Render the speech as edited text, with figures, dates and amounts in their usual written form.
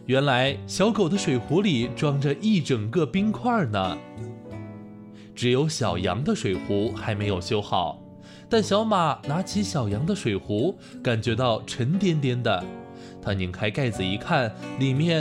原来小狗的水壶里装着一整个冰块呢。只有小羊的水壶还没有修好，但小马拿起小羊的水壶，感觉到沉甸甸的。他拧开盖子一看，里面